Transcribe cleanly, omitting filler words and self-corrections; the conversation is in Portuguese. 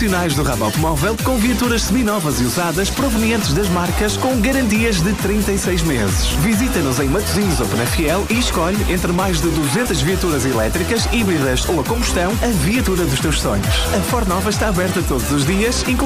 Profissionais do ramo automóvel com viaturas seminovas e usadas provenientes das marcas com garantias de 36 meses. Visita-nos em Matosinhos ou Penafiel e escolhe entre mais de 200 viaturas elétricas, híbridas ou a combustão a viatura dos teus sonhos. A Fornova está aberta todos os dias,